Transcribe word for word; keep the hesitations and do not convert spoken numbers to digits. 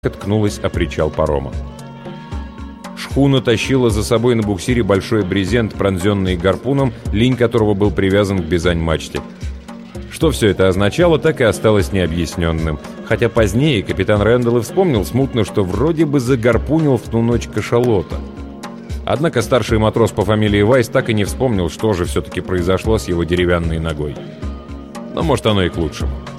ткнулась о причал парома. Шхуна тащила за собой на буксире большой брезент, пронзенный гарпуном, линь которого был привязан к бизань-мачте. Что все это означало, так и осталось необъясненным. Хотя позднее капитан Рэндалл и вспомнил смутно, что вроде бы загарпунил в ту ночь кашалота. Однако старший матрос по фамилии Вайс так и не вспомнил, что же все-таки произошло с его деревянной ногой. Но может, оно и к лучшему.